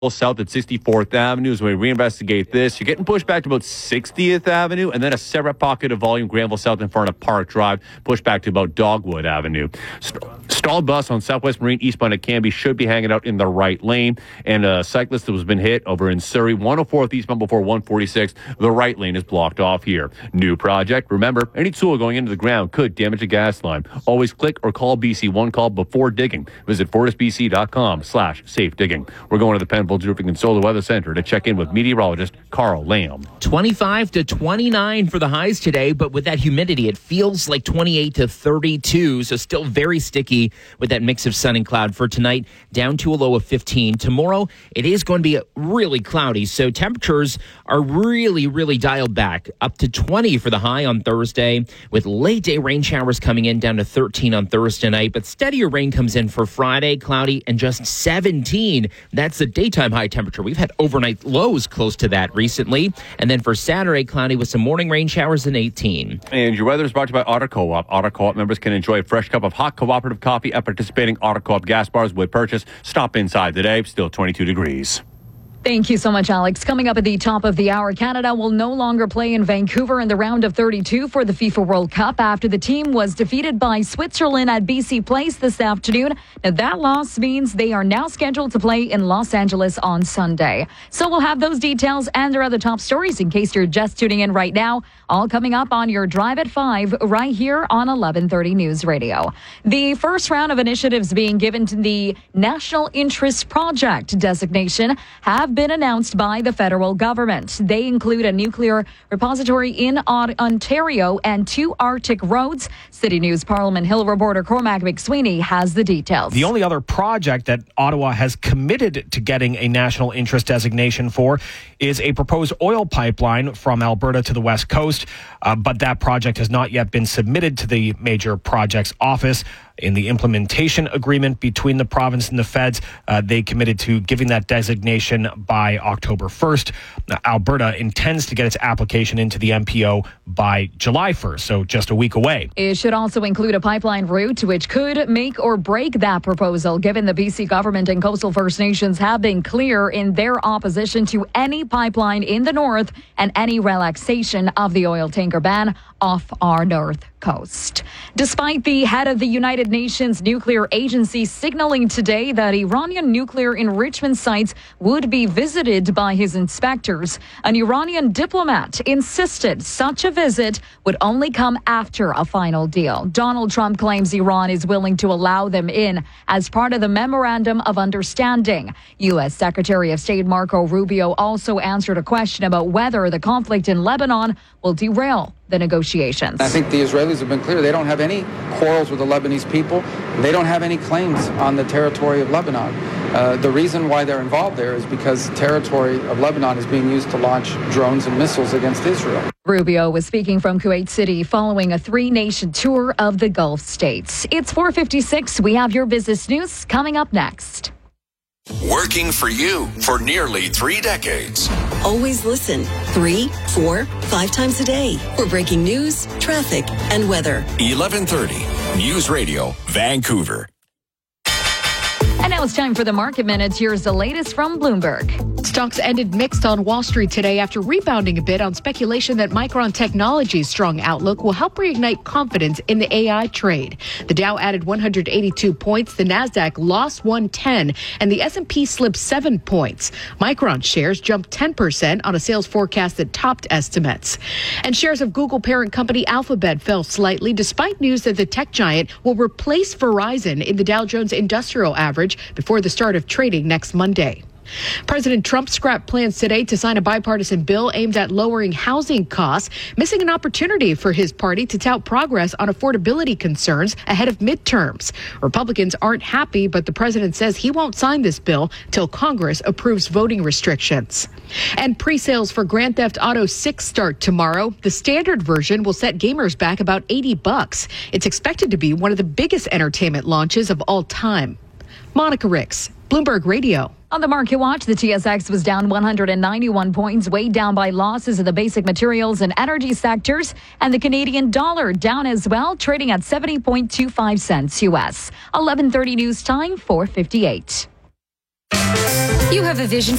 south at 64th Avenue as we reinvestigate this. You're getting pushed back to about 60th Avenue, and then a separate pocket of volume, Granville South in front of Park Drive, pushed back to about Dogwood Avenue. Stalled bus on Southwest Marine eastbound at Canby should be hanging out in the right lane, and a cyclist that was been hit over in Surrey, 104th eastbound before 146. The right lane is blocked off here. New project. Remember, any tool going into the ground could damage a gas line. Always click or call BC One Call before digging. Visit forestbc.com/safe digging. We're going to the Penfolds Roofing and Solar Weather Center to check in with meteorologist Carl Lamb. 25 to 29 for the highs today, but with that humidity, it feels like 28 to 32, so still very sticky with that mix of sun and cloud. For tonight, down to a low of 15. Tomorrow, it is going to be really cloudy, so temperatures are really dialed back. Up to 20 for the high on Thursday, with late day rain showers coming in, down to 13 on Thursday night, but steadier rain comes in for Friday, cloudy, and just 17. That's the daytime high temperature. We've had overnight lows close to that recently. And then for Saturday, cloudy with some morning rain showers and 18. And your weather is brought to you by Auto Co-op. Auto Co-op members can enjoy a fresh cup of hot cooperative coffee at participating Auto Co-op gas bars with purchase. Stop inside today. Still 22 degrees. Thank you so much, Alex. Coming up at the top of the hour, Canada will no longer play in Vancouver in the round of 32 for the FIFA World Cup after the team was defeated by Switzerland at BC Place this afternoon. Now, that loss means they are now scheduled to play in Los Angeles on Sunday. So we'll have those details and our other top stories in case you're just tuning in right now. All coming up on your Drive at 5 right here on 1130 News Radio. The first round of initiatives being given to the National Interest Project designation have been announced by the federal government. They include a nuclear repository in Ontario and 2 Arctic roads. City News Parliament Hill reporter Cormac McSweeney has the details. The only other project that Ottawa has committed to getting a national interest designation for is a proposed oil pipeline from Alberta to the West Coast, but that project has not yet been submitted to the Major Projects Office. In the implementation agreement between the province and the feds, they committed to giving that designation by October 1st. Alberta intends to get its application into the MPO by July 1st, so just a week away. It should also include a pipeline route, which could make or break that proposal, given the BC government and coastal First Nations have been clear in their opposition to any pipeline in the north and any relaxation of the oil tanker ban off our north coast. Despite the head of the United Nations Nuclear Agency signaling today that Iranian nuclear enrichment sites would be visited by his inspectors, an Iranian diplomat insisted such a visit would only come after a final deal. Donald Trump claims Iran is willing to allow them in as part of the Memorandum of Understanding. U.S. Secretary of State Marco Rubio also answered a question about whether the conflict in Lebanon will derail the negotiations. I think the Israelis have been clear. They don't have any quarrels with the Lebanese people. They don't have any claims on the territory of Lebanon. The reason why they're involved there is because territory of Lebanon is being used to launch drones and missiles against Israel. Rubio was speaking from Kuwait City following a 3-nation tour of the Gulf states. It's 4:56. We have your business news coming up next. Working for you for nearly 3 decades. Always listen 3, 4, 5 times a day for breaking news, traffic, and weather. 1130 News Radio, Vancouver. And now it's time for the Market Minutes. Here's the latest from Bloomberg. Stocks ended mixed on Wall Street today after rebounding a bit on speculation that Micron Technology's strong outlook will help reignite confidence in the AI trade. The Dow added 182 points, the Nasdaq lost 110, and the S&P slipped 7 points. Micron shares jumped 10% on a sales forecast that topped estimates. And shares of Google parent company Alphabet fell slightly despite news that the tech giant will replace Verizon in the Dow Jones Industrial Average before the start of trading next Monday. President Trump scrapped plans today to sign a bipartisan bill aimed at lowering housing costs, missing an opportunity for his party to tout progress on affordability concerns ahead of midterms. Republicans aren't happy, but the president says he won't sign this bill till Congress approves voting restrictions. And pre-sales for Grand Theft Auto 6 start tomorrow. The standard version will set gamers back about $80. It's expected to be one of the biggest entertainment launches of all time. Monica Ricks, Bloomberg Radio. On the market watch, the TSX was down 191 points, weighed down by losses in the basic materials and energy sectors, and the Canadian dollar down as well, trading at 70.25 cents U.S. 11:30 news time, 4:58. You have a vision